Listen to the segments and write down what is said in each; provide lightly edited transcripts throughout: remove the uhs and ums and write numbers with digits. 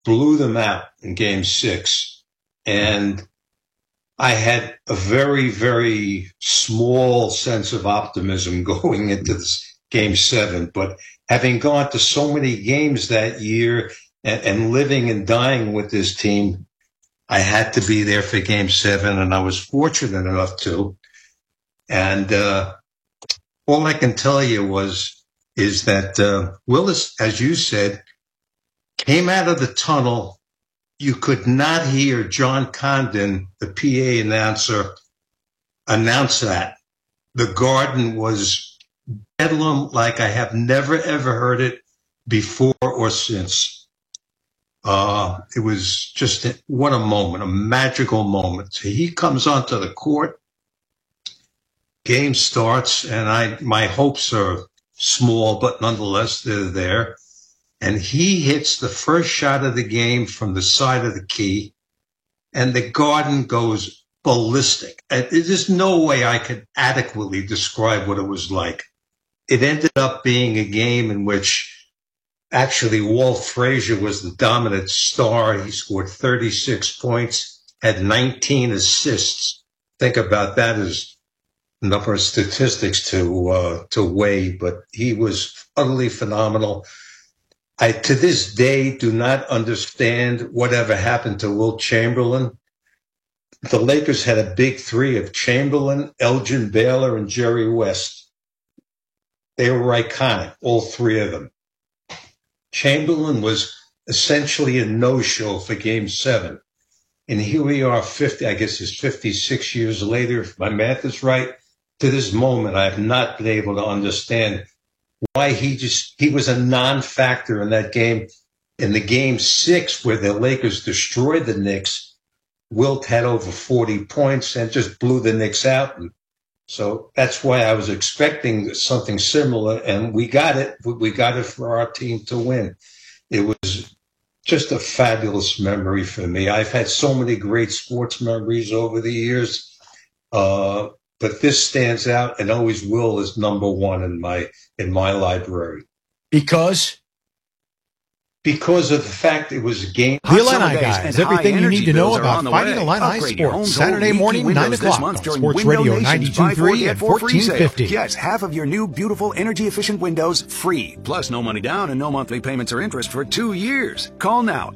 blew them out in game 6. And I had a very, very small sense of optimism going into this game 7. But having gone to so many games that year and living and dying with this team, I had to be there for game 7, and I was fortunate enough to. And all I can tell you is that Willis, as you said, came out of the tunnel. You could not hear John Condon, the PA announcer, announce that. The Garden was bedlam like I have never, ever heard it before or since. It was just, what a moment, a magical moment. So he comes onto the court, game starts, and my hopes are small, but nonetheless, they're there. And he hits the first shot of the game from the side of the key, and the Garden goes ballistic. There's no way I could adequately describe what it was like. It ended up being a game in which actually Walt Frazier was the dominant star. He scored 36 points, had 19 assists. Think about that as a number of statistics to weigh, but he was utterly phenomenal. I, to this day, do not understand whatever happened to Wilt Chamberlain. The Lakers had a big 3 of Chamberlain, Elgin Baylor, and Jerry West. They were iconic, all 3 of them. Chamberlain was essentially a no-show for Game 7. And here we are, 56 years later, if my math is right. To this moment, I have not been able to understand why he was a non-factor in that game. In the game 6, where the Lakers destroyed the Knicks, Wilt had over 40 points and just blew the Knicks out. And so that's why I was expecting something similar, and we got it. We got it for our team to win. It was just a fabulous memory for me. I've had so many great sports memories over the years, but this stands out and always will as number 1 in my library. Because of the fact it was a game. The Illini Guys, everything you need to know about Fighting Illini sports. Saturday morning, 9 o'clock on Sports Radio 92.3 at 1450. Yes, half of your new, beautiful, energy-efficient windows free. Plus, no money down and no monthly payments or interest for 2 years. Call now,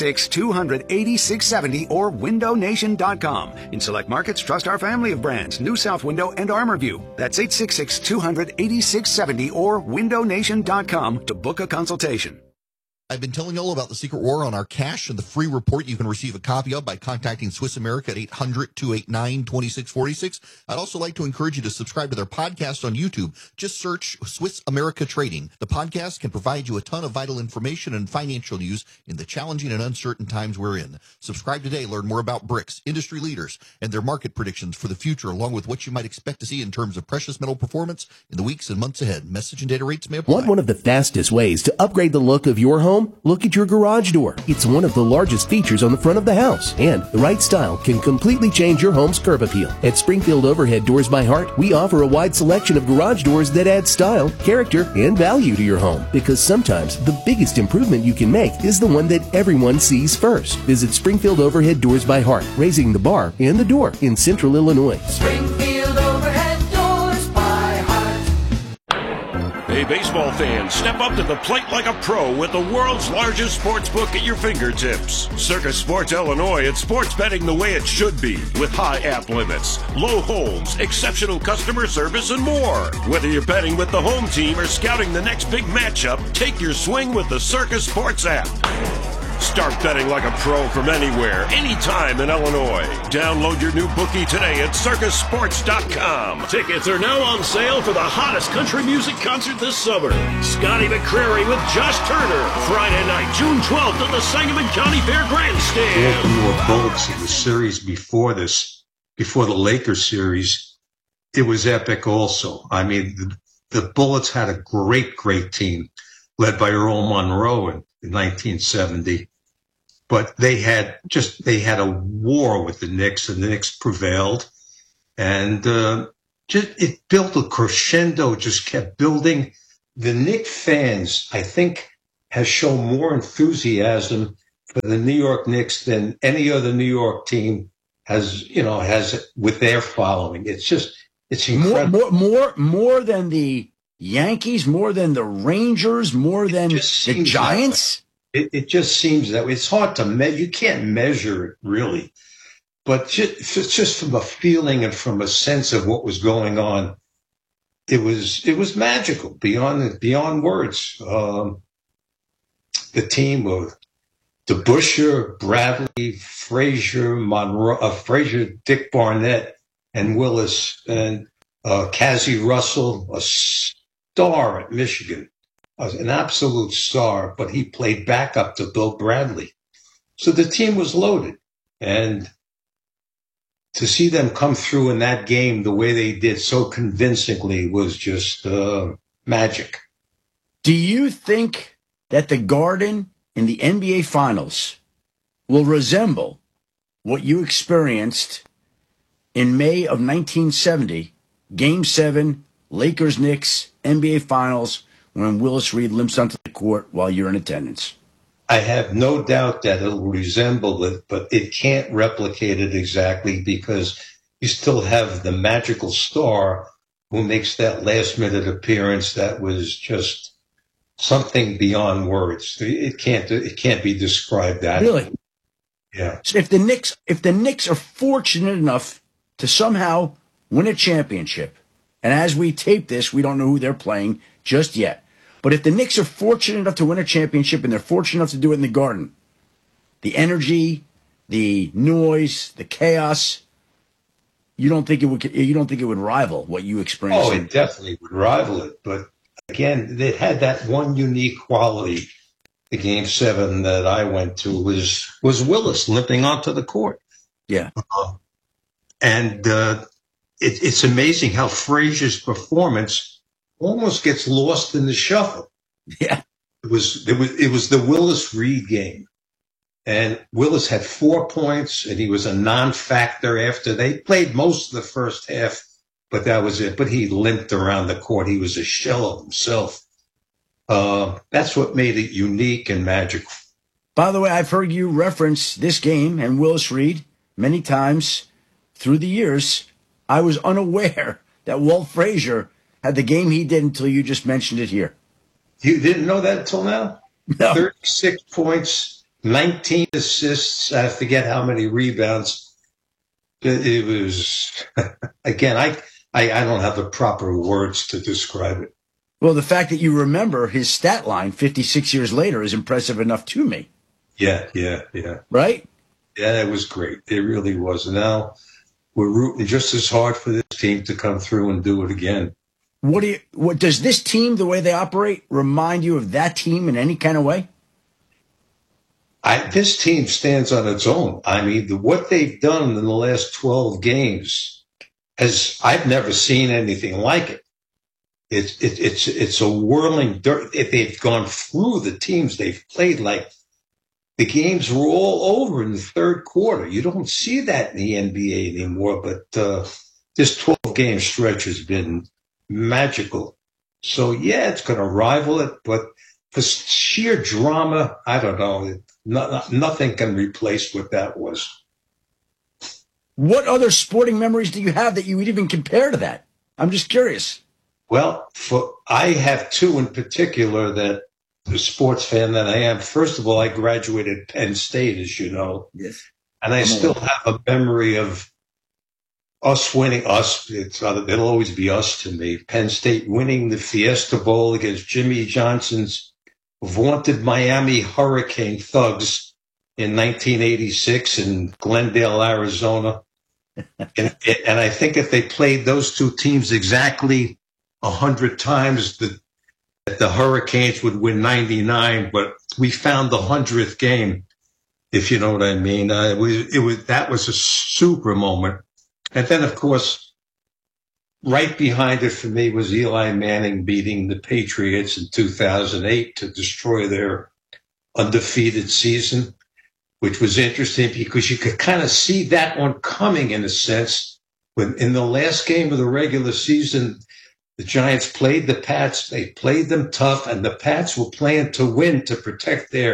866-200-8670 or windownation.com. In select markets, trust our family of brands, New South Window and ArmorView. That's 866-200-8670 or windownation.com to book a consultation. I've been telling you all about the Secret War on our cash and the free report you can receive a copy of by contacting Swiss America at 800-289-2646. I'd also like to encourage you to subscribe to their podcast on YouTube. Just search Swiss America Trading. The podcast can provide you a ton of vital information and financial news in the challenging and uncertain times we're in. Subscribe today. Learn more about BRICS, industry leaders, and their market predictions for the future, along with what you might expect to see in terms of precious metal performance in the weeks and months ahead. Message and data rates may apply. Want one of the fastest ways to upgrade the look of your home? Look at your garage door. It's one of the largest features on the front of the house, and the right style can completely change your home's curb appeal. At Springfield Overhead Doors by Heart, we offer a wide selection of garage doors that add style, character, and value to your home, because sometimes the biggest improvement you can make is the one that everyone sees first. Visit Springfield Overhead Doors by Heart, raising the bar and the door in Central Illinois. Springfield Overhead Doors by Heart. Hey, baseball fans, step up to the plate like a pro with the world's largest sports book at your fingertips. Circus Sports Illinois, it's sports betting the way it should be, with high app limits, low holds, exceptional customer service, and more. Whether you're betting with the home team or scouting the next big matchup, take your swing with the Circus Sports app. Start betting like a pro from anywhere, anytime in Illinois. Download your new bookie today at circusports.com. Tickets are now on sale for the hottest country music concert this summer. Scotty McCreery with Josh Turner. Friday night, June 12th at the Sangamon County Fair Grandstand. Baltimore Bullets in the series before this, before the Lakers series, it was epic also. I mean, the Bullets had a great, great team led by Earl Monroe in 1970. But they had a war with the Knicks, and the Knicks prevailed. And it built a crescendo, just kept building. The Knicks fans, I think, has shown more enthusiasm for the New York Knicks than any other New York team has with their following. It's incredible. More than the Yankees, more than the Rangers, more than the Giants. It just seems that way. It's hard to measure. You can't measure it really, but just from a feeling and from a sense of what was going on, it was magical beyond words. The team of DeBusschere, Bradley, Frazier, Dick Barnett, and Willis, and Cassie Russell, a star at Michigan, an absolute star, but he played backup to Bill Bradley. So the team was loaded. And to see them come through in that game the way they did so convincingly was just magic. Do you think that the Garden in the NBA Finals will resemble what you experienced in May of 1970, Game 7, Lakers-Knicks, NBA Finals, when Willis Reed limps onto the court while you're in attendance? I have no doubt that it'll resemble it, but it can't replicate it exactly because you still have the magical star who makes that last-minute appearance that was just something beyond words. It can't be described that. Really? Yeah. So if the Knicks are fortunate enough to somehow win a championship, and as we tape this, we don't know who they're playing just yet. But if the Knicks are fortunate enough to win a championship and they're fortunate enough to do it in the Garden, the energy, the noise, the chaos, you don't think it would rival what you experienced? Oh, it definitely would rival it. But again, it had that one unique quality. The Game 7 that I went to was Willis limping onto the court. Yeah. And it's amazing how Frazier's performance almost gets lost in the shuffle. Yeah. It was the Willis Reed game. And Willis had 4 points, and he was a non-factor after they played most of the first half, but that was it. But he limped around the court. He was a shell of himself. That's what made it unique and magical. By the way, I've heard you reference this game and Willis Reed many times through the years. I was unaware that Walt Frazier had the game he did until you just mentioned it here. You didn't know that until now? No. 36 points, 19 assists. I forget how many rebounds. It was, again, I don't have the proper words to describe it. Well, the fact that you remember his stat line 56 years later is impressive enough to me. Yeah. Right? Yeah, it was great. It really was. And now we're rooting just as hard for this team to come through and do it again. What does this team, the way they operate, remind you of that team in any kind of way? This team stands on its own. I mean, what they've done in the last 12 games, I've never seen anything like it. It's a whirling dirt. If they've gone through the teams they've played, like the games were all over in the third quarter. You don't see that in the NBA anymore, but this 12-game stretch has been magical. So, yeah, it's going to rival it, but for sheer drama, I don't know. Nothing can replace what that was. What other sporting memories do you have that you would even compare to that? I'm just curious. Well, I have two in particular that the sports fan that I am. First of all, I graduated Penn State, as you know. Yes. And I still have a memory of us winning. It'll always be us to me. Penn State winning the Fiesta Bowl against Jimmy Johnson's vaunted Miami Hurricane Thugs in 1986 in Glendale, Arizona. And I think if they played those two teams exactly 100 times, the Hurricanes would win 99. But we found the 100th game, if you know what I mean. That was a super moment. And then, of course, right behind it for me was Eli Manning beating the Patriots in 2008 to destroy their undefeated season, which was interesting because you could kind of see that one coming in a sense. When in the last game of the regular season, the Giants played the Pats. They played them tough, and the Pats were playing to win to protect their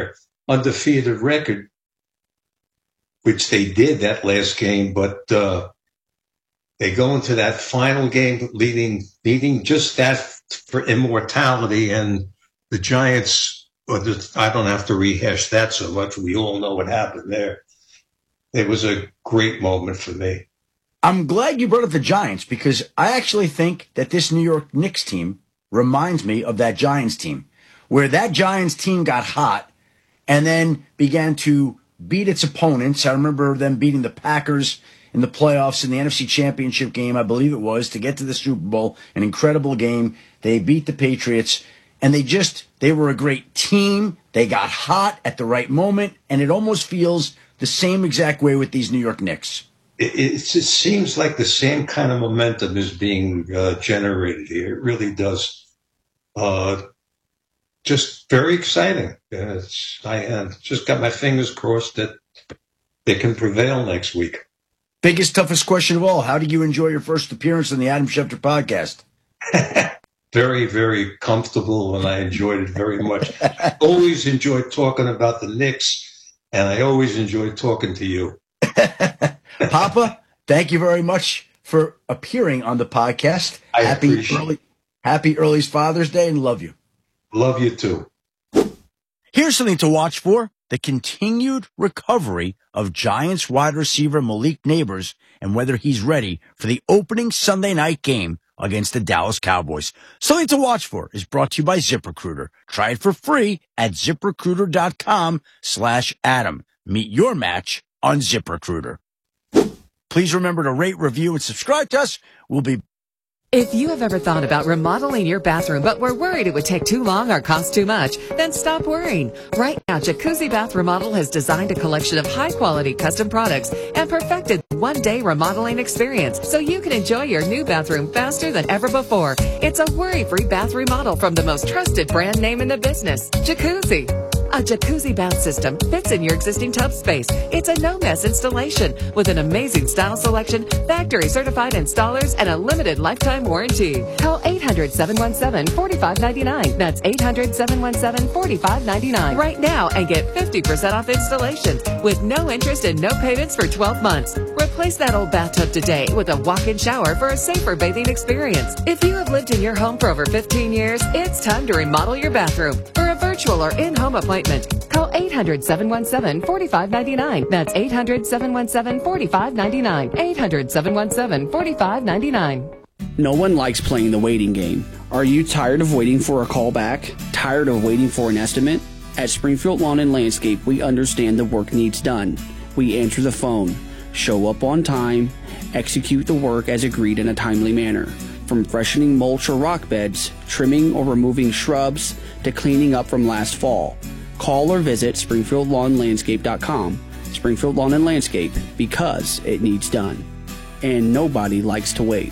undefeated record, which they did that last game, but they go into that final game needing just that for immortality, and the Giants, I don't have to rehash that so much. We all know what happened there. It was a great moment for me. I'm glad you brought up the Giants, because I actually think that this New York Knicks team reminds me of that Giants team, where that Giants team got hot and then began to beat its opponents. I remember them beating the Packers in the playoffs in the NFC Championship game, I believe it was, to get to the Super Bowl. An incredible game. They beat the Patriots, and they were a great team. They got hot at the right moment, and it almost feels the same exact way with these New York Knicks. It seems like the same kind of momentum is being generated here. It really does. Just very exciting. I just got my fingers crossed that they can prevail next week. Biggest, toughest question of all, how did you enjoy your first appearance on the Adam Schefter podcast? Very, very comfortable, and I enjoyed it very much. I always enjoyed talking about the Knicks, and I always enjoyed talking to you. Papa, thank you very much for appearing on the podcast. Happy early Father's Day, and love you. Love you too. Here's something to watch for: the continued recovery of Giants wide receiver Malik Nabers and whether he's ready for the opening Sunday night game against the Dallas Cowboys. Something to watch for is brought to you by ZipRecruiter. Try it for free at ZipRecruiter.com/Adam. Meet your match on ZipRecruiter. Please remember to rate, review, and subscribe to us. If you have ever thought about remodeling your bathroom but were worried it would take too long or cost too much, then stop worrying. Right now, Jacuzzi Bath Remodel has designed a collection of high-quality custom products and perfected the one-day remodeling experience so you can enjoy your new bathroom faster than ever before. It's a worry-free bath remodel from the most trusted brand name in the business, Jacuzzi. A jacuzzi bath system fits in your existing tub space. It's a no-mess installation with an amazing style selection, factory-certified installers, and a limited lifetime warranty. Call 800-717-4599. That's 800-717-4599 right now and get 50% off installation with no interest and no payments for 12 months. Replace that old bathtub today with a walk-in shower for a safer bathing experience. If you have lived in your home for over 15 years, it's time to remodel your bathroom. For a virtual or in-home appointment, call 800-717-4599. That's 800-717-4599. 800-717-4599. No one likes playing the waiting game. Are you tired of waiting for a call back? Tired of waiting for an estimate? At Springfield Lawn and Landscape, we understand the work needs done. We answer the phone, show up on time, execute the work as agreed in a timely manner. From freshening mulch or rock beds, trimming or removing shrubs, to cleaning up from last fall. Call or visit SpringfieldLawnLandscape.com. Springfield Lawn and Landscape, because it needs done. And nobody likes to wait.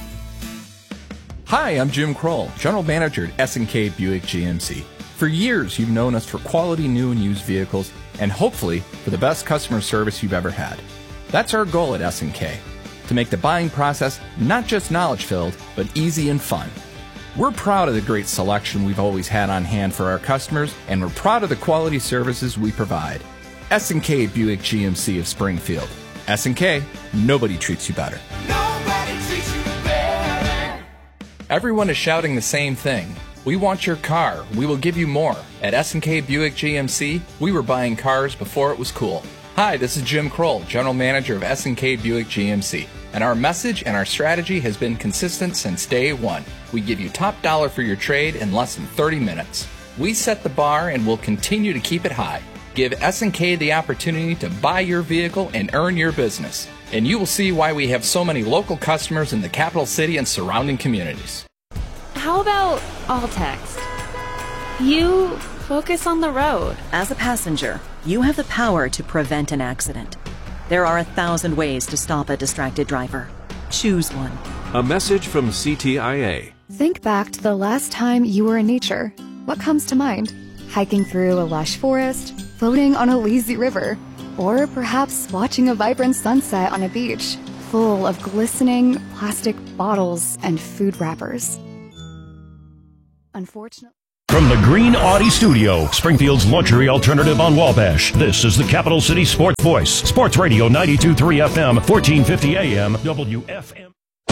Hi, I'm Jim Kroll, General Manager at S&K Buick GMC. For years, you've known us for quality new and used vehicles, and hopefully for the best customer service you've ever had. That's our goal at S&K, to make the buying process not just knowledge-filled, but easy and fun. We're proud of the great selection we've always had on hand for our customers, and we're proud of the quality services we provide. S&K Buick GMC of Springfield. S&K, nobody treats you better. Nobody treats you better. Everyone is shouting the same thing. We want your car. We will give you more. At S&K Buick GMC, we were buying cars before it was cool. Hi, this is Jim Kroll, General Manager of S&K Buick GMC. And our message and our strategy has been consistent since day one. We give you top dollar for your trade in less than 30 minutes. We set the bar and will continue to keep it high. Give S&K the opportunity to buy your vehicle and earn your business. And you will see why we have so many local customers in the capital city and surrounding communities. How about all text? You focus on the road. As a passenger, you have the power to prevent an accident. There are 1,000 ways to stop a distracted driver. Choose one. A message from CTIA. Think back to the last time you were in nature. What comes to mind? Hiking through a lush forest, floating on a lazy river, or perhaps watching a vibrant sunset on a beach full of glistening plastic bottles and food wrappers. Unfortunately. From From the Green Audi Studio, Springfield's luxury alternative on Wabash, this is the Capital City Sports Voice. Sports Radio 92.3 FM, 1450 AM, WFM.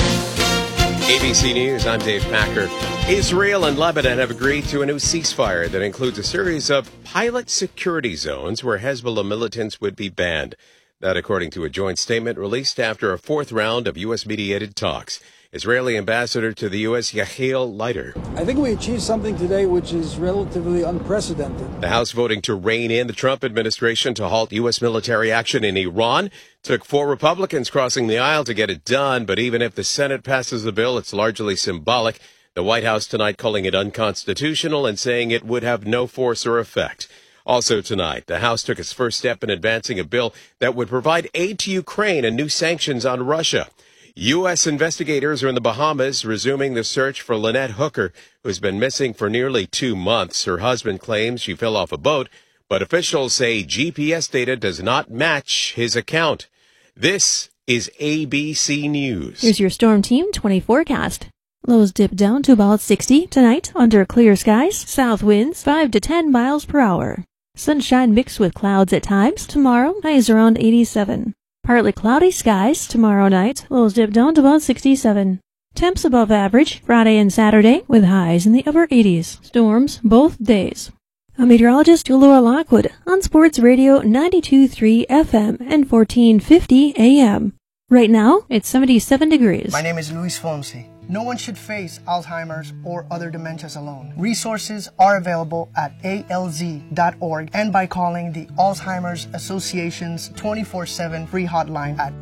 ABC News, I'm Dave Packer. Israel and Lebanon have agreed to a new ceasefire that includes a series of pilot security zones where Hezbollah militants would be banned. That according to a joint statement released after a fourth round of U.S.-mediated talks. Israeli ambassador to the U.S., Yahiel Leiter. I think we achieved something today which is relatively unprecedented. The House voting to rein in the Trump administration to halt U.S. military action in Iran. Took 4 Republicans crossing the aisle to get it done, but even if the Senate passes the bill, it's largely symbolic. The White House tonight calling it unconstitutional and saying it would have no force or effect. Also tonight, the House took its first step in advancing a bill that would provide aid to Ukraine and new sanctions on Russia. U.S. investigators are in the Bahamas resuming the search for Lynette Hooker, who's been missing for nearly 2 months. Her husband claims she fell off a boat, but officials say GPS data does not match his account. This is ABC News. Here's your Storm Team 20 forecast. Lows dip down to about 60 tonight under clear skies. South winds 5 to 10 miles per hour. Sunshine mixed with clouds at times. Tomorrow, highs around 87. Partly cloudy skies tomorrow night. Lows dip down to about 67. Temps above average Friday and Saturday with highs in the upper 80s. Storms both days. I'm meteorologist Laura Lockwood on Sports Radio 92.3 FM and 1450 AM. Right now, it's 77 degrees. My name is Luis Fonsi. No one should face Alzheimer's or other dementias alone. Resources are available at alz.org and by calling the Alzheimer's Association's 24/7 free hotline at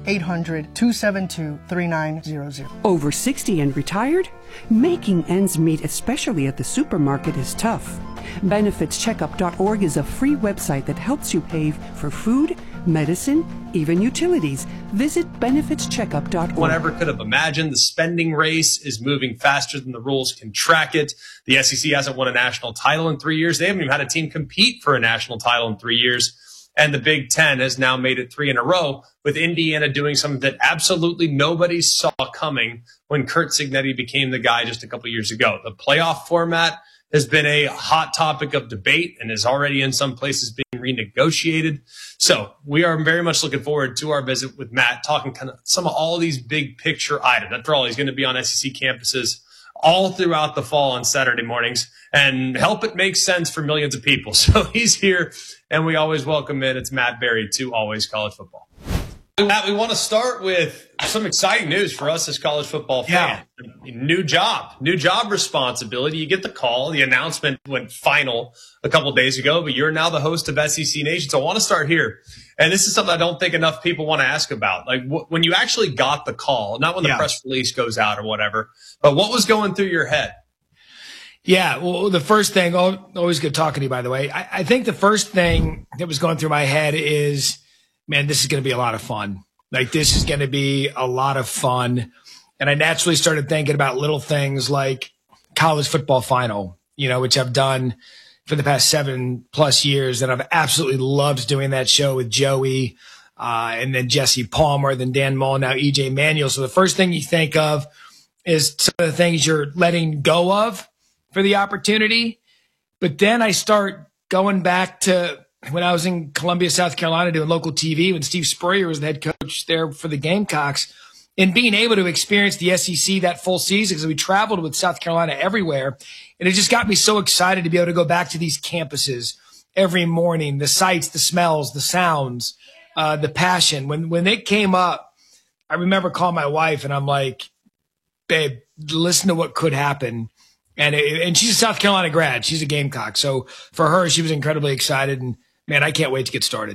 800-272-3900. Over 60 and retired? Making ends meet, especially at the supermarket, is tough. BenefitsCheckup.org is a free website that helps you pay for food, medicine, even utilities. Visit BenefitsCheckup.org. One ever could have imagined. The spending race is moving faster than the rules can track it. The SEC hasn't won a national title in 3 years. They haven't even had a team compete for a national title in 3 years. And the Big Ten has now made it 3 in a row, with Indiana doing something that absolutely nobody saw coming when Curt Cignetti became the guy just a couple years ago. The playoff format has been a hot topic of debate and is already in some places being renegotiated. So we are very much looking forward to our visit with Matt, talking kind of some of all these big picture items. After all, he's going to be on SEC campuses all throughout the fall on Saturday mornings and help it make sense for millions of people. So he's here, and we always welcome it. It's Matt Berry to Always College Football. Matt, we want to start with some exciting news for us as college football fans. Yeah. New job responsibility. You get the call. The announcement went final a couple of days ago, but you're now the host of SEC Nation. So I want to start here. And this is something I don't think enough people want to ask about. Like when you actually got the call, not when the press release goes out or whatever, but what was going through your head? Yeah, well, the first thing, always good talking to you, by the way. I think the first thing that was going through my head is, man, this is going to be a lot of fun. Like, this is going to be a lot of fun. And I naturally started thinking about little things like college football final, which I've done for the past 7+ years. And I've absolutely loved doing that show with Joey, and then Jesse Palmer, then Dan Mullen, now EJ Manuel. So the first thing you think of is some of the things you're letting go of for the opportunity. But then I start going back to when I was in Columbia, South Carolina, doing local TV, when Steve Spurrier was the head coach there for the Gamecocks, and being able to experience the SEC that full season, because we traveled with South Carolina everywhere. And it just got me so excited to be able to go back to these campuses every morning, the sights, the smells, the sounds, the passion. When it came up, I remember calling my wife and I'm like, babe, listen to what could happen. And she's a South Carolina grad. She's a Gamecock. So for her, she was incredibly excited. And man, I can't wait to get started.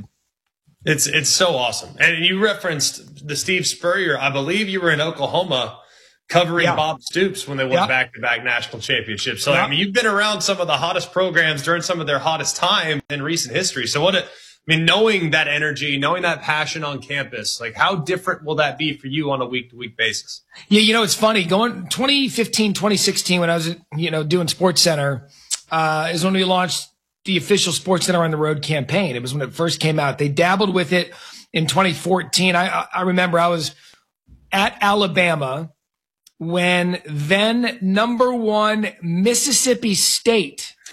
It's so awesome. And you referenced the Steve Spurrier. I believe you were in Oklahoma covering Bob Stoops when they won back-to-back national championships. So, I mean, you've been around some of the hottest programs during some of their hottest time in recent history. So knowing that energy, knowing that passion on campus, like how different will that be for you on a week-to-week basis? Yeah, it's funny. Going 2015, 2016, when I was, doing SportsCenter, is when we launched the official SportsCenter on the Road campaign. It was when it first came out. They dabbled with it in 2014. I remember I was at Alabama when then #1 Mississippi State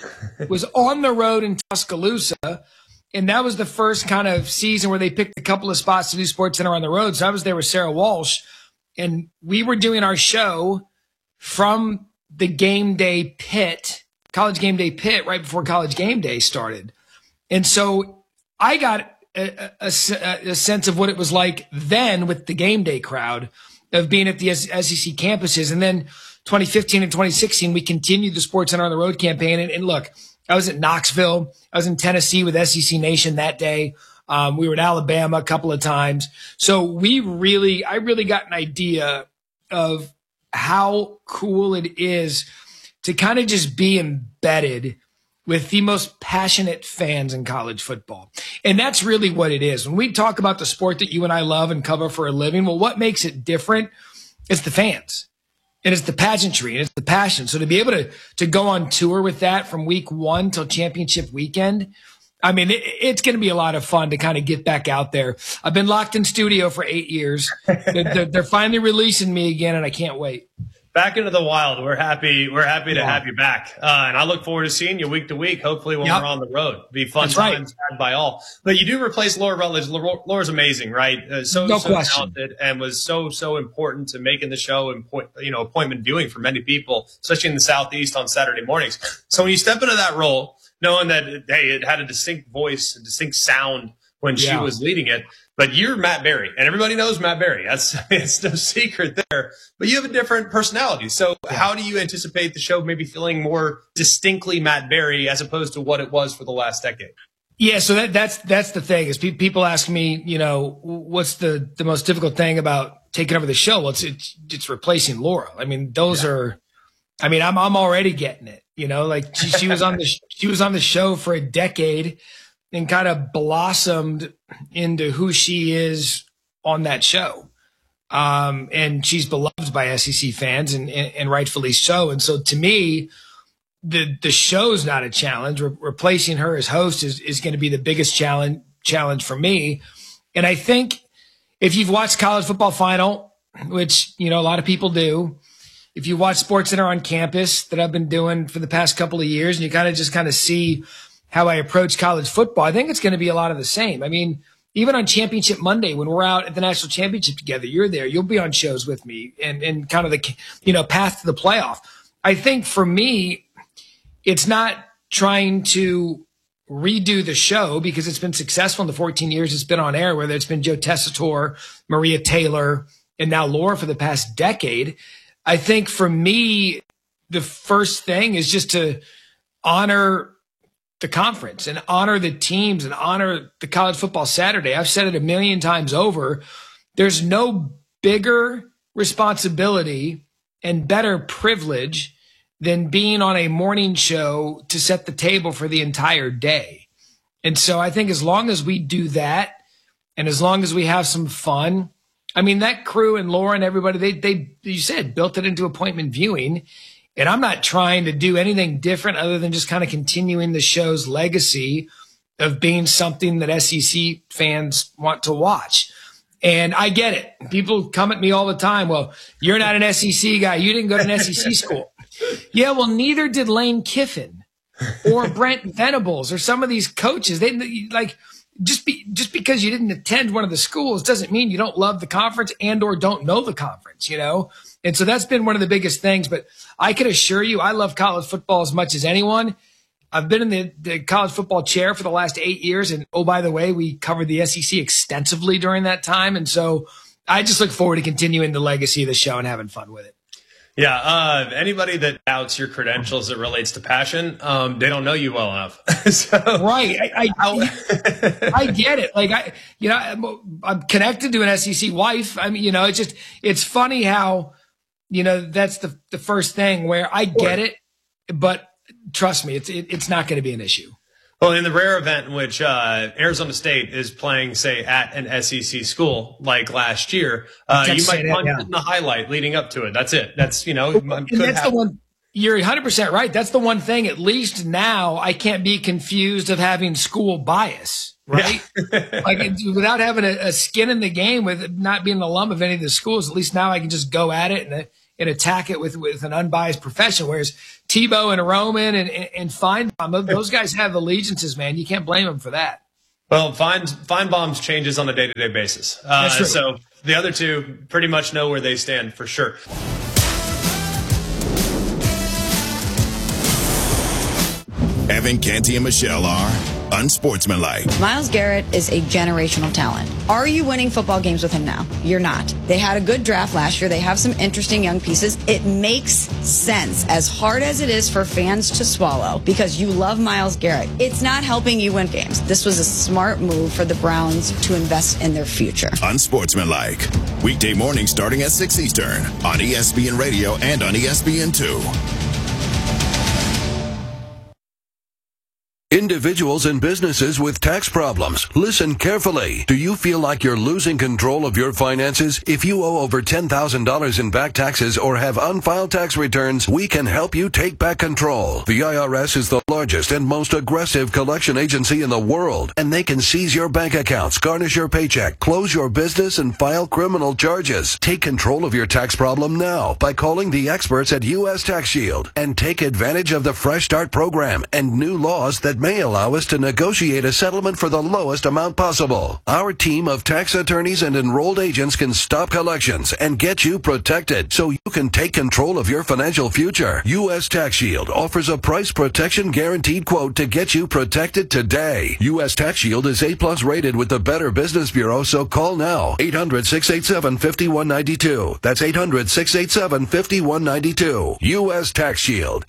was on the road in Tuscaloosa. And that was the first kind of season where they picked a couple of spots to do SportsCenter on the road. So I was there with Sarah Walsh, and we were doing our show from the game day pit, college game day pit, right before college game day started. And so I got a sense of what it was like then with the game day crowd of being at the SEC campuses. And then 2015 and 2016, we continued the SportsCenter on the road campaign. And look, I was at Knoxville. I was in Tennessee with SEC Nation that day. We were in Alabama a couple of times. So I really got an idea of how cool it is to kind of just be embedded with the most passionate fans in college football. And that's really what it is. When we talk about the sport that you and I love and cover for a living, well, what makes it different is the fans. And it's the pageantry and it's the passion. So to be able to go on tour with that from week 1 till championship weekend, I mean, it's going to be a lot of fun to kind of get back out there. I've been locked in studio for 8 years. They're finally releasing me again, and I can't wait. Back into the wild. We're happy to have you back. And I look forward to seeing you week to week, hopefully when we're on the road. Be fun times had by all. But you do replace Laura Rutledge. Laura's amazing, right? So talented and was so important to making the show and appointment viewing for many people, especially in the Southeast on Saturday mornings. So when you step into that role, knowing that, hey, it had a distinct voice, a distinct sound when she was leading it. But you're Matt Berry, and everybody knows Matt Berry. It's no secret there. But you have a different personality. So how do you anticipate the show maybe feeling more distinctly Matt Berry as opposed to what it was for the last decade? Yeah, so that's the thing is people ask me, what's the most difficult thing about taking over the show? Well, it's replacing Laura. I mean, I'm already getting it. Like she was on the show for a decade and kind of blossomed into who she is on that show. And she's beloved by SEC fans and rightfully so. And so to me, the show's not a challenge. Replacing her as host is going to be the biggest challenge for me. And I think if you've watched College Football Final, which, a lot of people do, if you watch SportsCenter on campus that I've been doing for the past couple of years, and you kind of see how I approach college football, I think it's going to be a lot of the same. I mean, even on Championship Monday, when we're out at the national championship together, you're there, you'll be on shows with me and kind of the, path to the playoff. I think for me, it's not trying to redo the show because it's been successful in the 14 years it's been on air, whether it's been Joe Tessitore, Maria Taylor, and now Laura for the past decade. I think for me, the first thing is just to honor the conference and honor the teams and honor the College Football Saturday. I've said it a million times over. There's no bigger responsibility and better privilege than being on a morning show to set the table for the entire day. And so I think as long as we do that and as long as we have some fun, I mean, that crew and Laura and everybody, they you said, built it into appointment viewing. And I'm not trying to do anything different other than just kind of continuing the show's legacy of being something that SEC fans want to watch. And I get it. People come at me all the time. Well, you're not an SEC guy. You didn't go to an SEC school. Yeah, well, neither did Lane Kiffin or Brent Venables or some of these coaches. They like just because you didn't attend one of the schools doesn't mean you don't love the conference and or don't know the conference, And so that's been one of the biggest things. But I can assure you, I love college football as much as anyone. I've been in the college football chair for the last 8 years. And oh, by the way, we covered the SEC extensively during that time. And so I just look forward to continuing the legacy of the show and having fun with it. Yeah. Anybody that doubts your credentials that relates to passion, they don't know you well enough. Right. I get it. Like I'm connected to an SEC wife. I mean, it's funny how, that's the first thing where I get it, but trust me, it's not going to be an issue. Well, in the rare event in which Arizona State is playing, say, at an SEC school like last year, you might punch it in the highlight leading up to it. That's it. That's, the one. You're 100% right. That's the one thing. At least now I can't be confused of having school bias, right? Yeah. Without having a skin in the game with not being an alum of any of the schools, at least now I can just go at it and attack it with an unbiased profession. Whereas Tebow and Roman and Feinbaum, those guys have allegiances, man. You can't blame them for that. Well, Feinbaum's changes on a day-to-day basis. That's true. So the other two pretty much know where they stand for sure. Evan, Canty, and Michelle are unsportsmanlike. Myles Garrett is a generational talent. Are you winning football games with him now? You're not. They had a good draft last year. They have some interesting young pieces. It makes sense, as hard as it is for fans to swallow, because you love Myles Garrett. It's not helping you win games. This was a smart move for the Browns to invest in their future. Unsportsmanlike. Weekday morning starting at 6 Eastern on ESPN Radio and on ESPN2. Individuals and businesses with tax problems, listen carefully. Do you feel like you're losing control of your finances? If you owe over $10,000 in back taxes or have unfiled tax returns, we can help you take back control. The IRS is the largest and most aggressive collection agency in the world, and they can seize your bank accounts, garnish your paycheck, close your business, and file criminal charges. Take control of your tax problem now by calling the experts at U.S. Tax Shield and take advantage of the Fresh Start program and new laws that may allow us to negotiate a settlement for the lowest amount possible. Our team of tax attorneys and enrolled agents can stop collections and get you protected so you can take control of your financial future. U.S. Tax Shield offers a price protection guaranteed quote to get you protected today. U.S. Tax Shield is A+ rated with the Better Business Bureau, so call now. 800-687-5192. That's 800-687-5192. U.S. Tax Shield.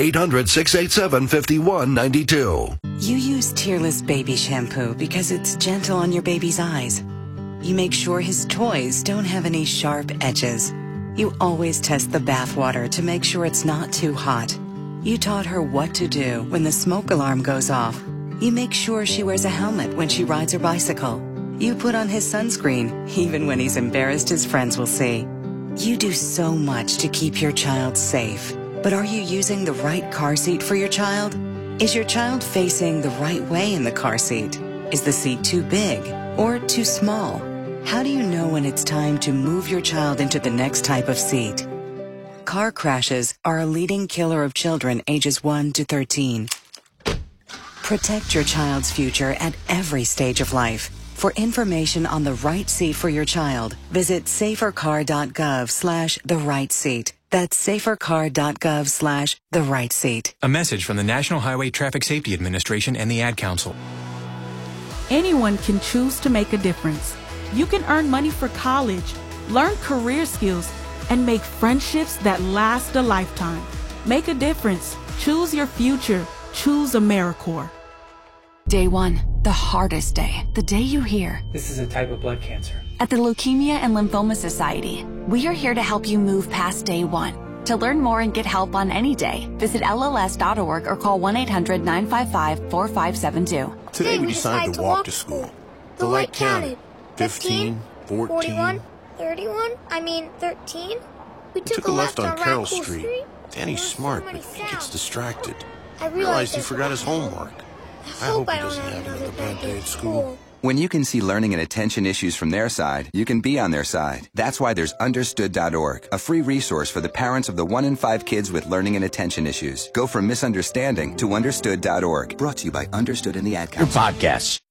800-687-5192. You use Tearless baby shampoo because it's gentle on your baby's eyes. You make sure his toys don't have any sharp edges. You always test the bath water to make sure it's not too hot. You taught her what to do when the smoke alarm goes off. You make sure she wears a helmet when she rides her bicycle. You put on his sunscreen, even when he's embarrassed his friends will see. You do so much to keep your child safe. But are you using the right car seat for your child? Is your child facing the right way in the car seat? Is the seat too big or too small? How do you know when it's time to move your child into the next type of seat? Car crashes are a leading killer of children ages 1 to 13. Protect your child's future at every stage of life. For information on the right seat for your child, visit safercar.gov/the-right-seat. That's safercar.gov/the-right-seat. A message from the National Highway Traffic Safety Administration and the Ad Council. Anyone can choose to make a difference. You can earn money for college, learn career skills, and make friendships that last a lifetime. Make a difference. Choose your future. Choose AmeriCorps. Day 1, the hardest day. The day you hear, "This is a type of blood cancer." At the Leukemia and Lymphoma Society, we are here to help you move past day 1. To learn more and get help on any day, visit LLS.org or call 1-800-955-4572. Today we decided to walk to school. The light counted. 15, 14, 41, 31, 13. We took a left on Carroll Street. Danny's smart, but he gets distracted. I realized he forgot his homework. I hope he doesn't have another bad day at school. When you can see learning and attention issues from their side, you can be on their side. That's why there's Understood.org, a free resource for the parents of the 1 in 5 kids with learning and attention issues. Go from misunderstanding to Understood.org. Brought to you by Understood and the Ad Council. Your podcasts.